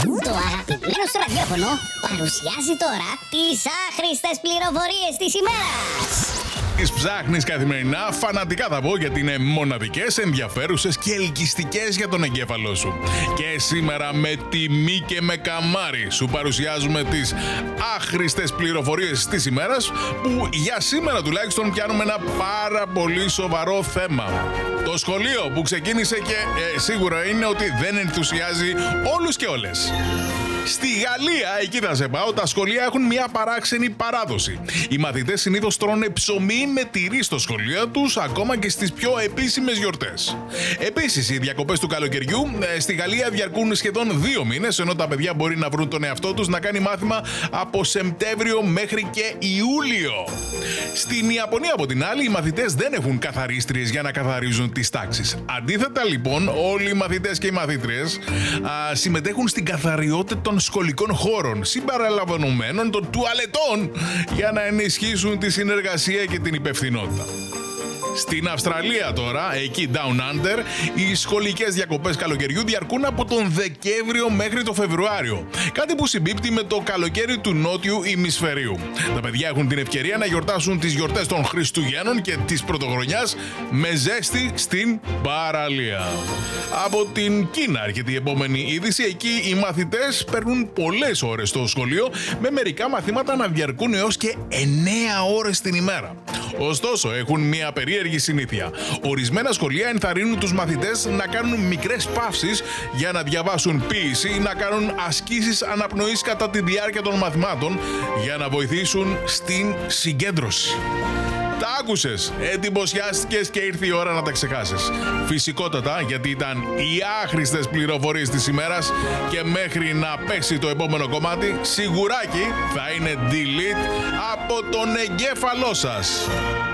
Το αγαπημένο στο ραδιόφωνο παρουσιάζει τώρα τις άχρηστες πληροφορίες της ημέρας. Τις ψάχνεις καθημερινά, φανατικά θα πω, γιατί είναι μοναδικές, ενδιαφέρουσες και ελκυστικές για τον εγκέφαλό σου. Και σήμερα με τιμή και με καμάρι σου παρουσιάζουμε τις άχρηστες πληροφορίες της ημέρας, που για σήμερα τουλάχιστον πιάνουμε ένα πάρα πολύ σοβαρό θέμα. Το σχολείο που ξεκίνησε και σίγουρα είναι ότι δεν ενθουσιάζει όλους και όλες. Στη Γαλλία, εκεί θα σε πάω, τα σχολεία έχουν μια παράξενη παράδοση. Οι μαθητές συνήθως τρώνε ψωμί με τυρί στο σχολείο τους, ακόμα και στις πιο επίσημες γιορτές. Επίσης, οι διακοπές του καλοκαιριού στη Γαλλία διαρκούν σχεδόν 2 μήνες, ενώ τα παιδιά μπορεί να βρουν τον εαυτό τους να κάνει μάθημα από Σεπτέμβριο μέχρι και Ιούλιο. Στην Ιαπωνία, από την άλλη, οι μαθητές δεν έχουν καθαρίστριες για να καθαρίζουν τις τάξεις. Αντίθετα, λοιπόν, όλοι οι μαθητές και οι μαθήτριες συμμετέχουν στην καθαριότητα των σχολικών χώρων, συμπεριλαμβανομένων των τουαλετών, για να ενισχύσουν τη συνεργασία και την υπευθυνότητα. Στην Αυστραλία τώρα, εκεί Down Under, οι σχολικές διακοπές καλοκαιριού διαρκούν από τον Δεκέμβριο μέχρι το Φεβρουάριο. Κάτι που συμπίπτει με το καλοκαίρι του νότιου ημισφαιρίου. Τα παιδιά έχουν την ευκαιρία να γιορτάσουν τις γιορτές των Χριστουγέννων και της Πρωτοχρονιάς με ζέστη στην παραλία. Από την Κίνα έρχεται η επόμενη είδηση. Εκεί οι μαθητές παίρνουν πολλές ώρες στο σχολείο, με μερικά μαθήματα να διαρκούν έως και 9 ώρες την ημέρα. Ωστόσο, έχουν μια περίεργη συνήθεια. Ορισμένα σχολεία ενθαρρύνουν τους μαθητές να κάνουν μικρές παύσεις για να διαβάσουν ποίηση ή να κάνουν ασκήσεις αναπνοής κατά τη διάρκεια των μαθημάτων, για να βοηθήσουν στην συγκέντρωση. Τα άκουσες, εντυπωσιάστηκες και ήρθε η ώρα να τα ξεχάσεις. Φυσικότατα, γιατί ήταν οι άχρηστες πληροφορίες της ημέρας, και μέχρι να πέσει το επόμενο κομμάτι, σιγουράκι θα είναι delete από τον εγκέφαλό σας.